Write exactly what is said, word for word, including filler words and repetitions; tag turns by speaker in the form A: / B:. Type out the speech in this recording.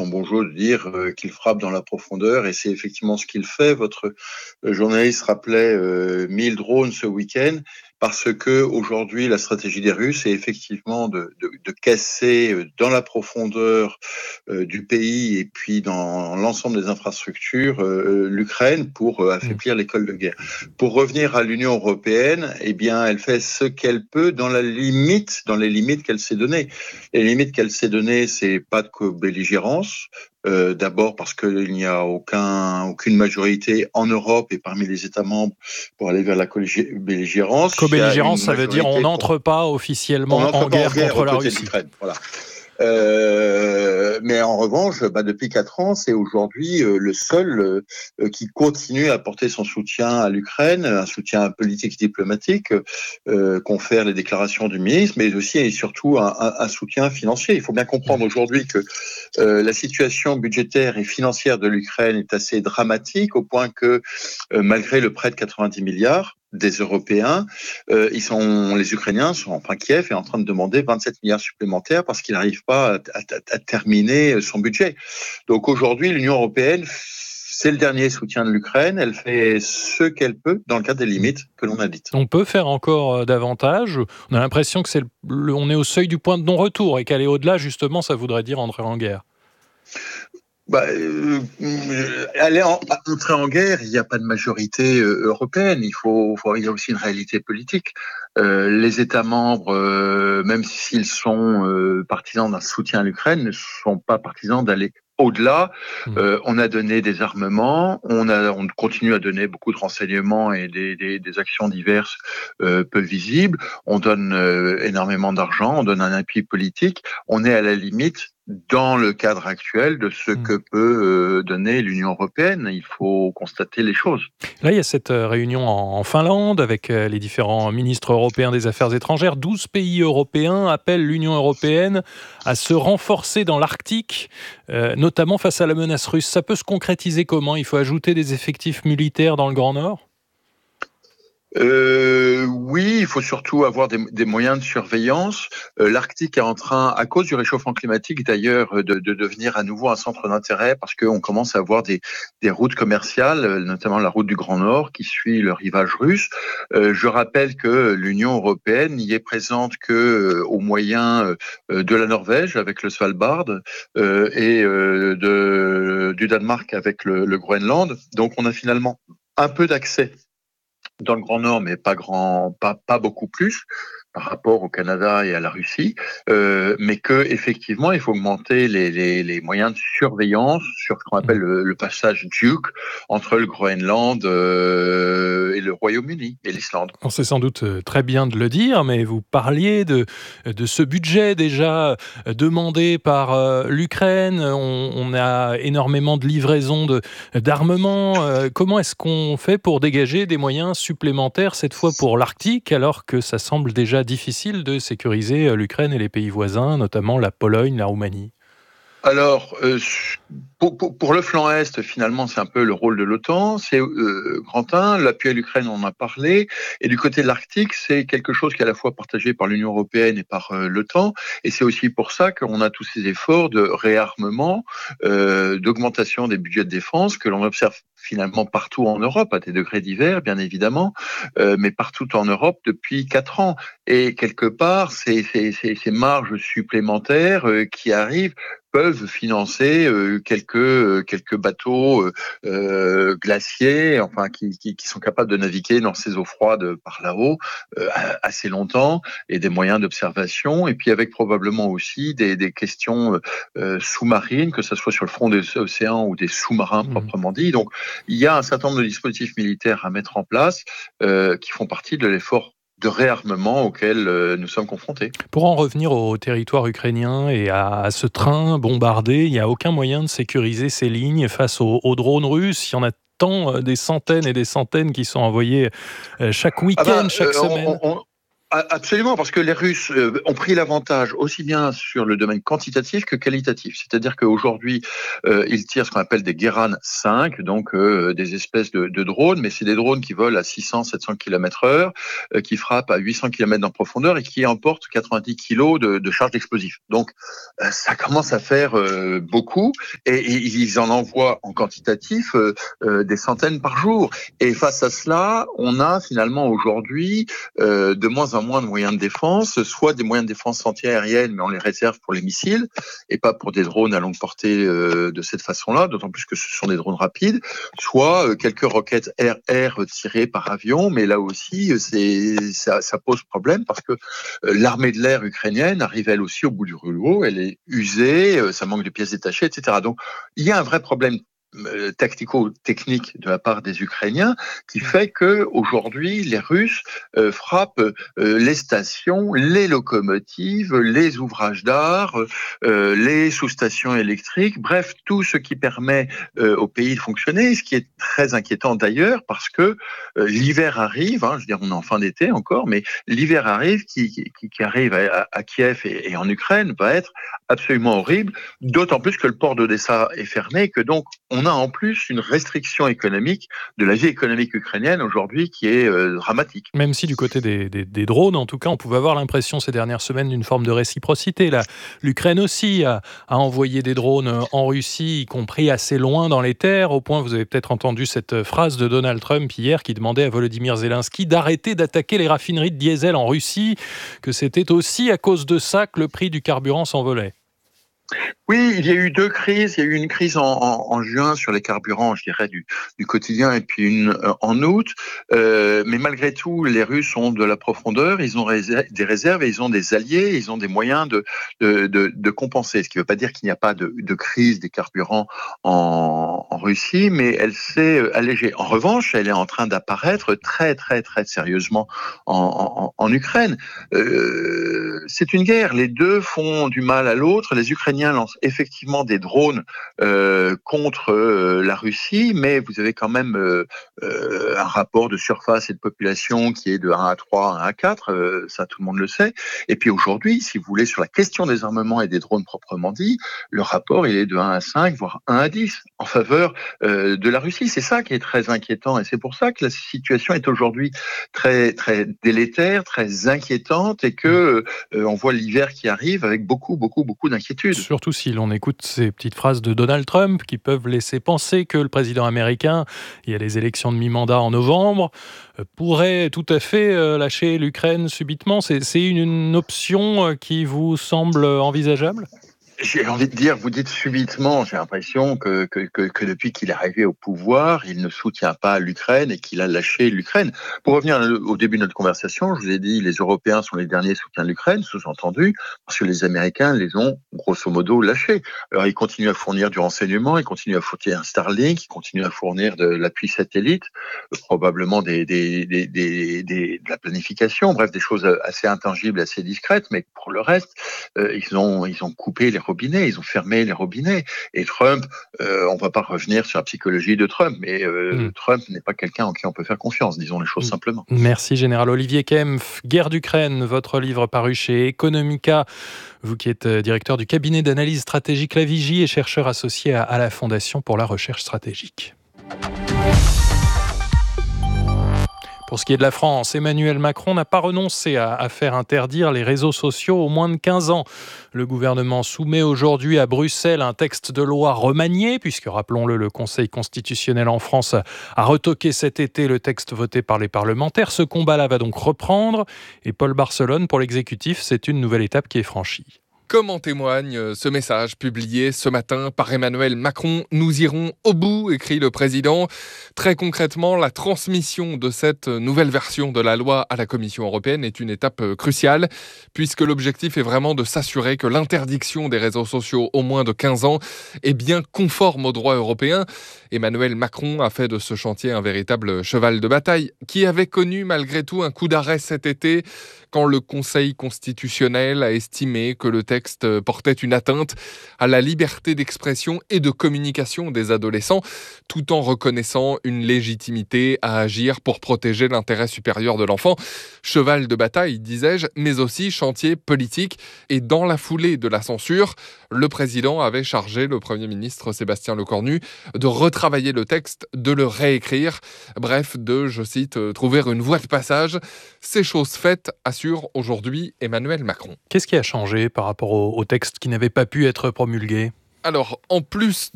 A: Bonjour de dire euh, qu'il frappe dans la profondeur, et c'est effectivement ce qu'il fait. Votre euh, journaliste rappelait euh, mille drones ce week-end, parce que aujourd'hui la stratégie des Russes est effectivement de, de, de casser euh, dans la profondeur euh, du pays et puis dans l'ensemble des infrastructures euh, l'Ukraine pour euh, affaiblir l'école de guerre. Pour revenir à l'Union européenne, eh bien, elle fait ce qu'elle peut dans la limite, dans les limites qu'elle s'est données. Les limites qu'elle s'est données, c'est pas de co-belligérance. Euh, d'abord parce qu'il n'y a aucun, aucune majorité en Europe et parmi les États membres pour aller vers la co-belligérance.
B: Co-belligérance, ça veut dire on n'entre
A: pour...
B: pas officiellement
A: on n'entre
B: en
A: pas
B: guerre
A: en guerre
B: contre la
A: côté
B: Russie.
A: de l'Ukraine. Voilà. Euh, mais en revanche, bah, depuis quatre ans, c'est aujourd'hui euh, le seul euh, qui continue à apporter son soutien à l'Ukraine, un soutien politique et diplomatique, euh, confère les déclarations du ministre, mais aussi et surtout un, un, un soutien financier. Il faut bien comprendre aujourd'hui que euh, la situation budgétaire et financière de l'Ukraine est assez dramatique, au point que euh, malgré le prêt de quatre-vingt-dix milliards des Européens, euh, ils sont, les Ukrainiens sont, enfin Kiev est en train de demander vingt-sept milliards supplémentaires parce qu'il n'arrive pas à, à, à terminer son budget. Donc aujourd'hui, l'Union européenne, c'est le dernier soutien de l'Ukraine. Elle fait ce qu'elle peut dans le cadre des limites que l'on a dites.
B: On peut faire encore davantage. On a l'impression que c'est le, on est au seuil du point de non-retour et qu'aller au-delà, justement, ça voudrait dire entrer en guerre.
A: Bah, euh, aller en, entrer en guerre, il n'y a pas de majorité euh, européenne. Il faut, faut, il y a aussi une réalité politique. Euh, les États membres, euh, même s'ils sont euh, partisans d'un soutien à l'Ukraine, ne sont pas partisans d'aller au-delà. Mmh. Euh, on a donné des armements, on a, on continue à donner beaucoup de renseignements et des, des, des actions diverses euh, peu visibles. On donne euh, énormément d'argent, on donne un appui politique. On est à la limite, dans le cadre actuel, de ce mmh. que peut euh, donner l'Union européenne. Il faut constater les choses.
B: Là, il y a cette réunion en Finlande avec les différents ministres européens des Affaires étrangères. douze pays européens appellent l'Union européenne à se renforcer dans l'Arctique, euh, notamment face à la menace russe. Ça peut se concrétiser comment ? Il faut ajouter des effectifs militaires dans le Grand Nord ?
A: Euh, oui, il faut surtout avoir des, des moyens de surveillance. Euh, L'Arctique est en train, à cause du réchauffement climatique d'ailleurs, de, de devenir à nouveau un centre d'intérêt parce qu'on commence à avoir des, des routes commerciales, notamment la route du Grand Nord qui suit le rivage russe. Euh, je rappelle que l'Union européenne n'y est présente que euh, au moyen euh, de la Norvège avec le Svalbard euh, et euh, de, du Danemark avec le, le Groenland. Donc on a finalement un peu d'accès dans le Grand Nord, mais pas grand, pas pas beaucoup plus par rapport au Canada et à la Russie, euh, mais que effectivement, il faut augmenter les, les, les moyens de surveillance sur ce qu'on appelle le, le passage Duke entre le Groenland euh, et le Royaume-Uni et l'Islande.
B: On sait sans doute très bien de le dire, mais vous parliez de, de ce budget déjà demandé par euh, l'Ukraine. On, on a énormément de livraisons de, d'armement. Euh, comment est-ce qu'on fait pour dégager des moyens supplémentaires, cette fois pour l'Arctique, alors que ça semble déjà difficile de sécuriser l'Ukraine et les pays voisins, notamment la Pologne, la Roumanie ?
A: Alors, euh, pour, pour, pour le flanc Est, finalement, c'est un peu le rôle de l'OTAN. C'est euh, grand un, l'appui à l'Ukraine, on en a parlé. Et du côté de l'Arctique, c'est quelque chose qui est à la fois partagé par l'Union européenne et par euh, l'OTAN. Et c'est aussi pour ça qu'on a tous ces efforts de réarmement, euh, d'augmentation des budgets de défense que l'on observe finalement partout en Europe, à des degrés divers, bien évidemment, euh, mais partout en Europe depuis quatre ans. Et quelque part, ces, ces, ces, ces marges supplémentaires euh, qui arrivent peuvent financer euh, quelques euh, quelques bateaux euh, euh, glaciers, enfin qui, qui qui sont capables de naviguer dans ces eaux froides par là-haut euh, assez longtemps, et des moyens d'observation, et puis avec probablement aussi des des questions euh, sous-marines, que ce soit sur le front des océans ou des sous-marins mmh. proprement dit. Donc il y a un certain nombre de dispositifs militaires à mettre en place euh, qui font partie de l'effort de réarmement auquel euh, nous sommes confrontés.
B: Pour en revenir au territoire ukrainien et à, à ce train bombardé, il n'y a aucun moyen de sécuriser ces lignes face aux, aux drones russes. Il y en a tant, euh, des centaines et des centaines qui sont envoyés euh, chaque week-end, ah ben, chaque euh, semaine.
A: On, on, Absolument, parce que les Russes euh, ont pris l'avantage aussi bien sur le domaine quantitatif que qualitatif. C'est-à-dire qu'aujourd'hui, euh, ils tirent ce qu'on appelle des Guéran cinq, donc euh, des espèces de, de drones, mais c'est des drones qui volent à six cents à sept cents kilomètres heure, euh, qui frappent à huit cents kilomètres en profondeur et qui emportent quatre-vingt-dix kilos de, de charge d'explosifs. Donc, euh, ça commence à faire euh, beaucoup, et, et ils en envoient en quantitatif euh, euh, des centaines par jour. Et face à cela, on a finalement aujourd'hui euh, de moins en moins de moyens de défense, soit des moyens de défense anti-aérienne, mais on les réserve pour les missiles et pas pour des drones à longue portée euh, de cette façon-là, d'autant plus que ce sont des drones rapides, soit euh, quelques roquettes air-air tirées par avion, mais là aussi, c'est, ça, ça pose problème parce que euh, l'armée de l'air ukrainienne arrive elle aussi au bout du rouleau, elle est usée, euh, ça manque de pièces détachées, et cetera. Donc, il y a un vrai problème tactico-technique de la part des Ukrainiens qui fait que aujourd'hui les Russes euh, frappent euh, les stations, les locomotives, les ouvrages d'art, euh, les sous-stations électriques, bref tout ce qui permet euh, au pays de fonctionner, ce qui est très inquiétant d'ailleurs parce que euh, l'hiver arrive, hein, je veux dire on est en fin d'été encore, mais l'hiver arrive qui, qui, qui arrive à, à Kiev et, et en Ukraine va être absolument horrible, d'autant plus que le port d'Odessa est fermé, que donc on a en plus une restriction économique de la vie économique ukrainienne aujourd'hui qui est euh, dramatique.
B: Même si du côté des, des, des drones, en tout cas, on pouvait avoir l'impression ces dernières semaines d'une forme de réciprocité. Là, l'Ukraine aussi a, a envoyé des drones en Russie, y compris assez loin dans les terres, au point, vous avez peut-être entendu cette phrase de Donald Trump hier qui demandait à Volodymyr Zelensky d'arrêter d'attaquer les raffineries de diesel en Russie, que c'était aussi à cause de ça que le prix du carburant s'envolait.
A: Oui, il y a eu deux crises. Il y a eu une crise en, en, en juin sur les carburants, je dirais, du, du quotidien, et puis une euh, en août. Euh, mais malgré tout, les Russes ont de la profondeur, ils ont réserve, des réserves et ils ont des alliés, ils ont des moyens de, de, de, de compenser. Ce qui ne veut pas dire qu'il n'y a pas de, de crise des carburants en, en Russie, mais elle s'est allégée. En revanche, elle est en train d'apparaître très, très, très sérieusement en, en, en Ukraine. Euh, c'est une guerre. Les deux font du mal à l'autre. Les Ukrainiens lancent effectivement des drones euh, contre euh, la Russie, mais vous avez quand même euh, euh, un rapport de surface et de population qui est de un à trois, un à quatre, euh, ça tout le monde le sait. Et puis aujourd'hui, si vous voulez, sur la question des armements et des drones proprement dit, le rapport il est de un à cinq, voire un à dix en faveur euh, de la Russie. C'est ça qui est très inquiétant et c'est pour ça que la situation est aujourd'hui très, très délétère, très inquiétante et que euh, on voit l'hiver qui arrive avec beaucoup, beaucoup, beaucoup d'inquiétude.
B: Surtout si l'on écoute ces petites phrases de Donald Trump qui peuvent laisser penser que le président américain, il y a les élections de mi-mandat en novembre, pourrait tout à fait lâcher l'Ukraine subitement. C'est, c'est une option qui vous semble envisageable ?
A: J'ai envie de dire, vous dites subitement, j'ai l'impression que, que, que, que depuis qu'il est arrivé au pouvoir, il ne soutient pas l'Ukraine et qu'il a lâché l'Ukraine. Pour revenir au début de notre conversation, je vous ai dit les Européens sont les derniers soutiens de l'Ukraine, sous-entendu, parce que les Américains les ont grosso modo lâchés. Alors ils continuent à fournir du renseignement, ils continuent à fournir un Starlink, ils continuent à fournir de l'appui satellite, probablement des, des, des, des, des, de la planification, bref, des choses assez intangibles, assez discrètes, mais pour le reste, euh, ils ont, ils ont coupé les robinets, ils ont fermé les robinets. Et Trump, euh, on ne va pas revenir sur la psychologie de Trump, mais euh, mmh. Trump n'est pas quelqu'un en qui on peut faire confiance, disons les choses mmh. simplement.
B: Merci Général Olivier Kempf. Guerre d'Ukraine, votre livre paru chez Economica, vous qui êtes directeur du cabinet d'analyse stratégique La Vigie et chercheur associé à, à la Fondation pour la recherche stratégique. Pour ce qui est de la France, Emmanuel Macron n'a pas renoncé à, à faire interdire les réseaux sociaux aux moins de quinze ans. Le gouvernement soumet aujourd'hui à Bruxelles un texte de loi remanié, puisque, rappelons-le, le Conseil constitutionnel en France a retoqué cet été le texte voté par les parlementaires. Ce combat-là va donc reprendre. Et Paul Barcelone, pour l'exécutif, c'est une nouvelle étape qui est franchie.
C: Comme en témoigne ce message publié ce matin par Emmanuel Macron, nous irons au bout, écrit le président. Très concrètement, la transmission de cette nouvelle version de la loi à la Commission européenne est une étape cruciale, puisque l'objectif est vraiment de s'assurer que l'interdiction des réseaux sociaux aux moins de quinze ans est bien conforme au droit européen. Emmanuel Macron a fait de ce chantier un véritable cheval de bataille, qui avait connu malgré tout un coup d'arrêt cet été, quand le Conseil constitutionnel a estimé que le texte texte portait une atteinte à la liberté d'expression et de communication des adolescents, tout en reconnaissant une légitimité à agir pour protéger l'intérêt supérieur de l'enfant. Cheval de bataille, disais-je, mais aussi chantier politique. Et dans la foulée de la censure, le président avait chargé le Premier ministre Sébastien Lecornu de retravailler le texte, de le réécrire, bref, de, je cite, trouver une voie de passage. C'est chose faite, assure aujourd'hui Emmanuel Macron.
B: Qu'est-ce qui a changé par rapport au, au texte qui n'avait pas pu être promulgué ?
C: Alors, en plus